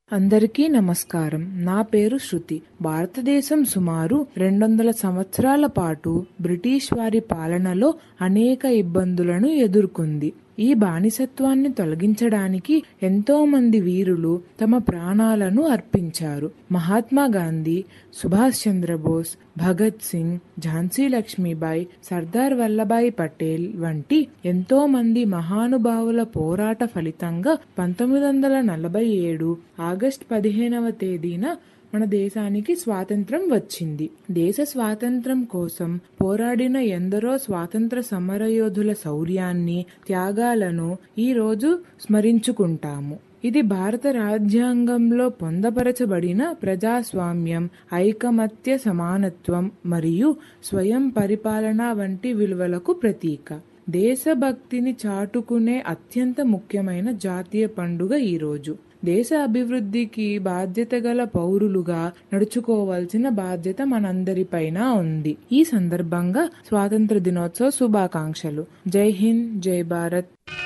అందరికీ నమస్కారం. నా పేరు శృతి. భారతదేశం సుమారు 200 సంవత్సరాల పాటు బ్రిటిష్ వారి పాలనలో అనేక ఇబ్బందులను ఎదుర్కొంది. ఈ బానిసత్వాన్ని తొలగించడానికి ఎంతో మంది వీరులు తమ ప్రాణాలను అర్పించారు. మహాత్మా గాంధీ, సుభాష్ చంద్రబోస్, భగత్ సింగ్, ఝాన్సీ లక్ష్మీబాయి, సర్దార్ వల్లభాయ్ పటేల్ వంటి ఎంతో మంది మహానుభావుల పోరాట ఫలితంగా 1947 ఆగస్టు 15వ తేదీన మన దేశానికి స్వాతంత్రం వచ్చింది. దేశ స్వాతంత్రం కోసం పోరాడిన ఎందరో స్వాతంత్ర సమరయోధుల శౌర్యాన్ని, త్యాగాలను ఈ రోజు స్మరించుకుంటాము. ఇది భారత రాజ్యాంగంలో పొందపరచబడిన ప్రజాస్వామ్యం, ఐకమత్య, సమానత్వం మరియు స్వయం పరిపాలన వంటి విలువలకు ప్రతీక. దేశభక్తిని చాటుకునే అత్యంత ముఖ్యమైన జాతీయ పండుగ ఈరోజు. దేశ అభివృద్ధికి బాధ్యత గల పౌరులుగా నడుచుకోవాల్సిన బాధ్యత మనందరిపైన ఉంది. ఈ సందర్భంగా స్వాతంత్ర దినోత్సవ శుభాకాంక్షలు. జై హింద్, జై భారత్.